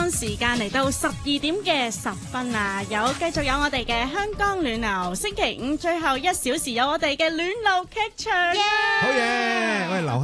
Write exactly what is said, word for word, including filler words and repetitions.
當時間嚟到十二點嘅十分啊，有繼續有我哋嘅香江暖流，星期五最後一小時有我哋嘅暖流劇場。 好嘢！喂，樓